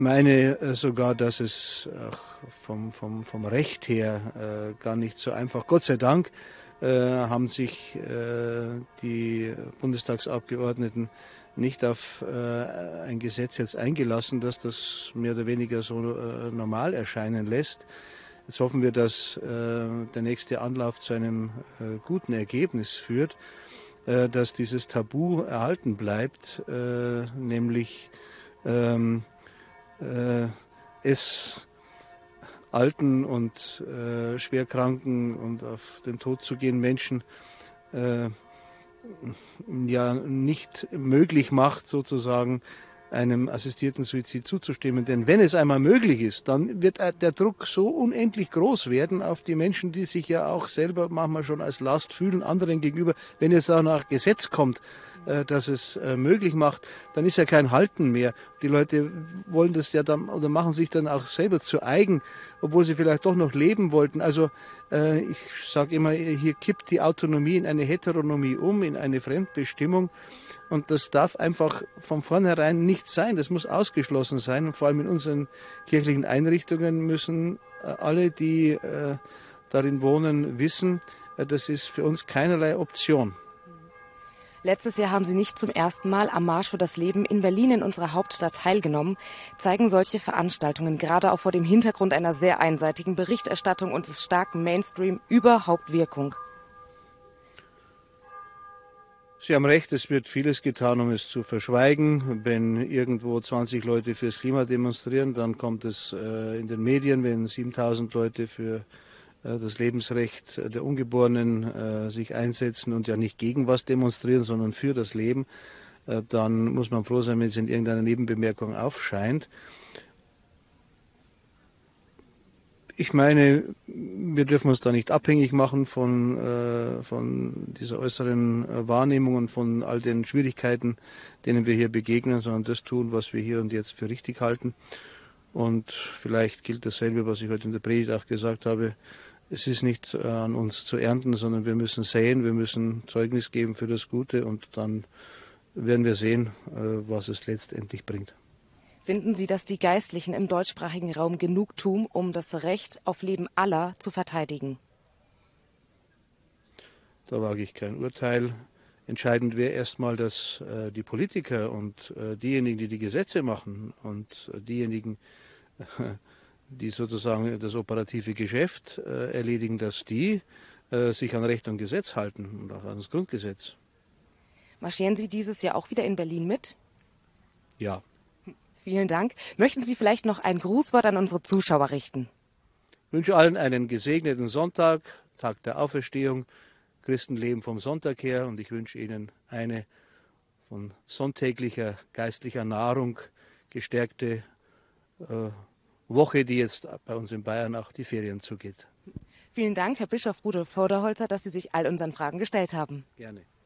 meine sogar, dass es vom Recht her gar nicht so einfach, Gott sei Dank, haben sich die Bundestagsabgeordneten nicht auf ein Gesetz jetzt eingelassen, dass das mehr oder weniger so normal erscheinen lässt. Jetzt hoffen wir, dass der nächste Anlauf zu einem guten Ergebnis führt, dass dieses Tabu erhalten bleibt, nämlich es alten und schwerkranken und auf den Tod zu gehen Menschen ja nicht möglich macht, sozusagen einem assistierten Suizid zuzustimmen. Denn wenn es einmal möglich ist, dann wird der Druck so unendlich groß werden auf die Menschen, die sich ja auch selber manchmal schon als Last fühlen, anderen gegenüber. Wenn es auch nach Gesetz kommt, dass es möglich macht, dann ist ja kein Halten mehr. Die Leute wollen das ja dann oder machen sich dann auch selber zu eigen, obwohl sie vielleicht doch noch leben wollten. Also ich sage immer, hier kippt die Autonomie in eine Heteronomie um, in eine Fremdbestimmung. Und das darf einfach von vornherein nicht sein. Das muss ausgeschlossen sein. Und vor allem in unseren kirchlichen Einrichtungen müssen alle, die darin wohnen, wissen, das ist für uns keinerlei Option. Letztes Jahr haben Sie nicht zum ersten Mal am Marsch für das Leben in Berlin in unserer Hauptstadt teilgenommen. Zeigen solche Veranstaltungen gerade auch vor dem Hintergrund einer sehr einseitigen Berichterstattung und des starken Mainstream überhaupt Wirkung? Sie haben recht, es wird vieles getan, um es zu verschweigen. Wenn irgendwo 20 Leute fürs Klima demonstrieren, dann kommt es in den Medien. Wenn 7000 Leute für das Lebensrecht der Ungeborenen sich einsetzen und ja nicht gegen was demonstrieren, sondern für das Leben, dann muss man froh sein, wenn es in irgendeiner Nebenbemerkung aufscheint. Ich meine, wir dürfen uns da nicht abhängig machen von dieser äußeren Wahrnehmung und von all den Schwierigkeiten, denen wir hier begegnen, sondern das tun, was wir hier und jetzt für richtig halten. Und vielleicht gilt dasselbe, was ich heute in der Predigt auch gesagt habe. Es ist nicht an uns zu ernten, sondern wir müssen säen, wir müssen Zeugnis geben für das Gute und dann werden wir sehen, was es letztendlich bringt. Finden Sie, dass die Geistlichen im deutschsprachigen Raum genug tun, um das Recht auf Leben aller zu verteidigen? Da wage ich kein Urteil. Entscheidend wäre erstmal, dass die Politiker und diejenigen, die die Gesetze machen und diejenigen, die sozusagen das operative Geschäft erledigen, dass die sich an Recht und Gesetz halten und auch an das Grundgesetz. Marschieren Sie dieses Jahr auch wieder in Berlin mit? Ja. Vielen Dank. Möchten Sie vielleicht noch ein Grußwort an unsere Zuschauer richten? Ich wünsche allen einen gesegneten Sonntag, Tag der Auferstehung. Christen leben vom Sonntag her und ich wünsche Ihnen eine von sonntäglicher geistlicher Nahrung gestärkte Woche, die jetzt bei uns in Bayern auch die Ferien zugeht. Vielen Dank, Herr Bischof Rudolf Voderholzer, dass Sie sich all unseren Fragen gestellt haben. Gerne.